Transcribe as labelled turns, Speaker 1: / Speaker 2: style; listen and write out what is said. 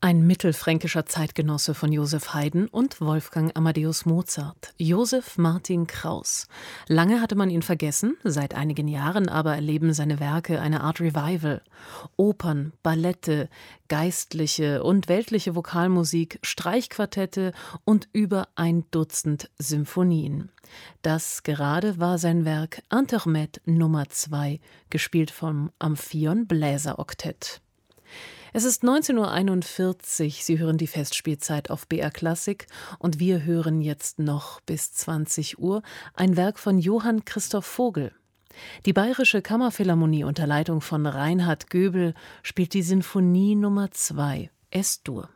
Speaker 1: Ein mittelfränkischer Zeitgenosse von Joseph Haydn und Wolfgang Amadeus Mozart, Joseph Martin Kraus. Lange hatte man ihn vergessen, seit einigen Jahren aber erleben seine Werke eine Art Revival. Opern, Ballette, geistliche und weltliche Vokalmusik, Streichquartette und über 1 Dutzend Symphonien. Das gerade war sein Werk Intermezzo Nummer 2, gespielt vom Amphion Bläseroktett. Es ist 19:41 Uhr, Sie hören die Festspielzeit auf BR Klassik und wir hören jetzt noch bis 20 Uhr ein Werk von Johann Christoph Vogl. Die Bayerische Kammerphilharmonie unter Leitung von Reinhard Göbel spielt die Sinfonie Nummer 2, Es-Dur.